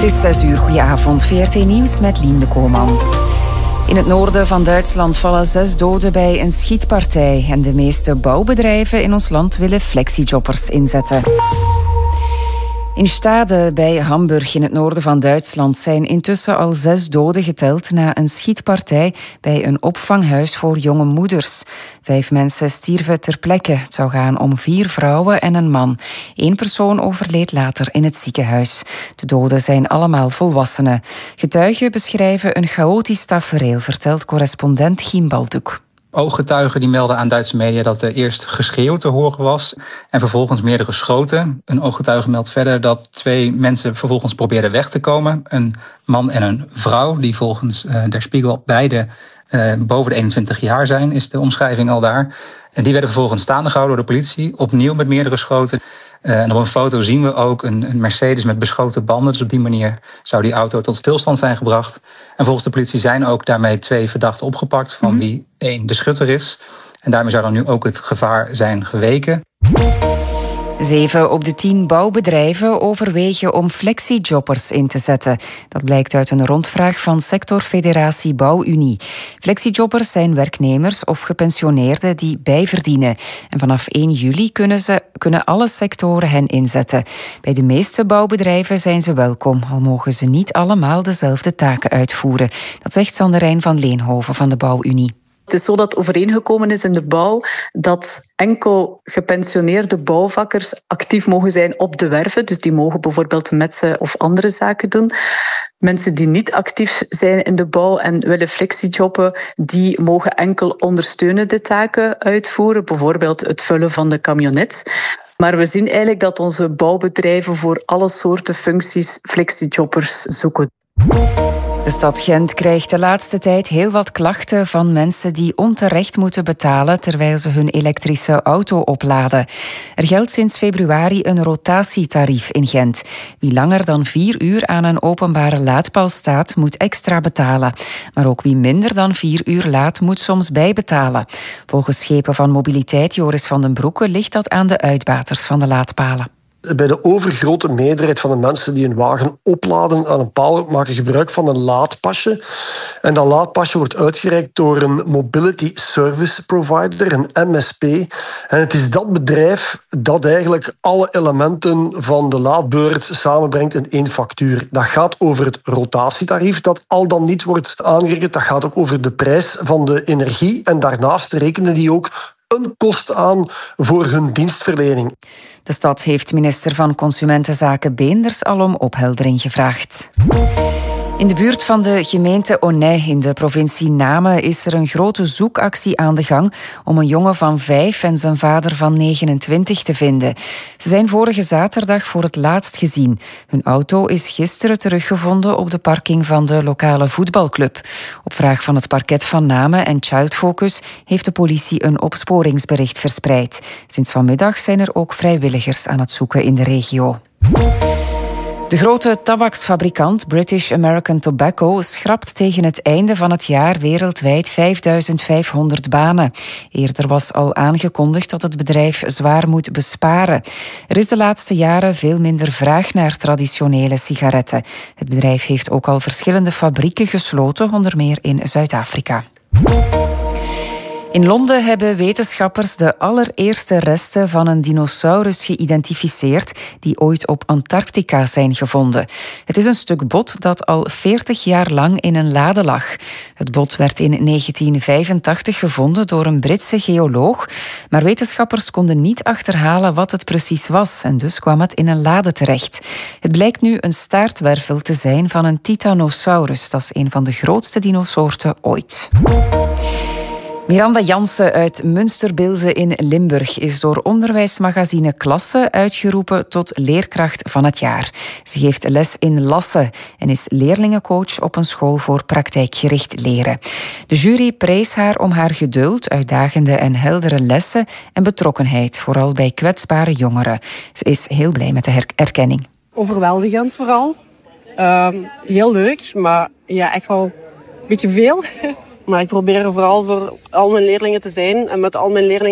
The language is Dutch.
is 6:00. Goedenavond. VRT Nieuws met Lien de Koopman. In het noorden van Duitsland vallen 6 doden bij een schietpartij. En de meeste bouwbedrijven in ons land willen flexijobbers inzetten. In Stade bij Hamburg in het noorden van Duitsland zijn intussen al 6 doden geteld na een schietpartij bij een opvanghuis voor jonge moeders. 5 mensen stierven ter plekke. Het zou gaan om 4 vrouwen en een man. 1 persoon overleed later in het ziekenhuis. De doden zijn allemaal volwassenen. Getuigen beschrijven een chaotisch tafereel, vertelt correspondent Giem Balduk. Ooggetuigen die melden aan Duitse media dat er eerst geschreeuw te horen was en vervolgens meerdere schoten. Een ooggetuige meldt verder dat 2 mensen vervolgens probeerden weg te komen. Een man en een vrouw die volgens Der Spiegel beide boven de 21 jaar zijn, is de omschrijving al daar. En die werden vervolgens staande gehouden door de politie, opnieuw met meerdere schoten. En op een foto zien we ook een Mercedes met beschoten banden. Dus op die manier zou die auto tot stilstand zijn gebracht. En volgens de politie zijn ook daarmee 2 verdachten opgepakt, van wie 1 de schutter is. En daarmee zou dan nu ook het gevaar zijn geweken. 7 op de 10 bouwbedrijven overwegen om flexijobbers in te zetten. Dat blijkt uit een rondvraag van sectorfederatie Bouwunie. Flexijobbers zijn werknemers of gepensioneerden die bijverdienen. En vanaf 1 juli kunnen alle sectoren hen inzetten. Bij de meeste bouwbedrijven zijn ze welkom, al mogen ze niet allemaal dezelfde taken uitvoeren. Dat zegt Sanderijn van Leenhoven van de Bouwunie. Het is zo dat overeengekomen is in de bouw dat enkel gepensioneerde bouwvakkers actief mogen zijn op de werven. Dus die mogen bijvoorbeeld metsen of andere zaken doen. Mensen die niet actief zijn in de bouw en willen flexijobben, die mogen enkel ondersteunende taken uitvoeren. Bijvoorbeeld het vullen van de camionet. Maar we zien eigenlijk dat onze bouwbedrijven voor alle soorten functies flexijobbers zoeken. De stad Gent krijgt de laatste tijd heel wat klachten van mensen die onterecht moeten betalen terwijl ze hun elektrische auto opladen. Er geldt sinds februari een rotatietarief in Gent. Wie langer dan 4 uur aan een openbare laadpaal staat, moet extra betalen. Maar ook wie minder dan 4 uur laat, moet soms bijbetalen. Volgens Schepen van Mobiliteit Joris van den Broeke ligt dat aan de uitbaters van de laadpalen. Bij de overgrote meerderheid van de mensen die een wagen opladen aan een paal maken gebruik van een laadpasje. En dat laadpasje wordt uitgereikt door een Mobility Service Provider, een MSP. En het is dat bedrijf dat eigenlijk alle elementen van de laadbeurt samenbrengt in 1 factuur. Dat gaat over het rotatietarief dat al dan niet wordt aangerekend. Dat gaat ook over de prijs van de energie. En daarnaast rekenen die ook een kost aan voor hun dienstverlening. De stad heeft minister van Consumentenzaken Beenders al om opheldering gevraagd. In de buurt van de gemeente Aunay in de provincie Namen is er een grote zoekactie aan de gang om een jongen van 5 en zijn vader van 29 te vinden. Ze zijn vorige zaterdag voor het laatst gezien. Hun auto is gisteren teruggevonden op de parking van de lokale voetbalclub. Op vraag van het parket van Namen en Child Focus heeft de politie een opsporingsbericht verspreid. Sinds vanmiddag zijn er ook vrijwilligers aan het zoeken in de regio. De grote tabaksfabrikant British American Tobacco schrapt tegen het einde van het jaar wereldwijd 5500 banen. Eerder was al aangekondigd dat het bedrijf zwaar moet besparen. Er is de laatste jaren veel minder vraag naar traditionele sigaretten. Het bedrijf heeft ook al verschillende fabrieken gesloten, onder meer in Zuid-Afrika. In Londen hebben wetenschappers de allereerste resten van een dinosaurus geïdentificeerd die ooit op Antarctica zijn gevonden. Het is een stuk bot dat al 40 jaar lang in een lade lag. Het bot werd in 1985 gevonden door een Britse geoloog, maar wetenschappers konden niet achterhalen wat het precies was en dus kwam het in een lade terecht. Het blijkt nu een staartwervel te zijn van een Titanosaurus. Dat is een van de grootste dinosoorten ooit. Miranda Jansen uit Münsterbilze in Limburg is door onderwijsmagazine Klasse uitgeroepen tot leerkracht van het jaar. Ze geeft les in Lassen en is leerlingencoach op een school voor praktijkgericht leren. De jury prees haar om haar geduld, uitdagende en heldere lessen en betrokkenheid, vooral bij kwetsbare jongeren. Ze is heel blij met de erkenning. Overweldigend vooral. Heel leuk, maar ja, echt wel een beetje veel. Maar ik probeer er vooral voor al mijn leerlingen te zijn en met al mijn leerlingen